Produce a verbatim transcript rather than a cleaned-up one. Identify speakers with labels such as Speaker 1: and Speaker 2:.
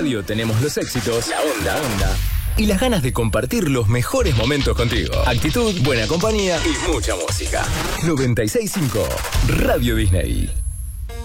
Speaker 1: radio tenemos los éxitos, la onda, onda y las ganas de compartir los mejores momentos contigo. Actitud, buena compañía y mucha música. noventa y seis punto cinco Radio Disney.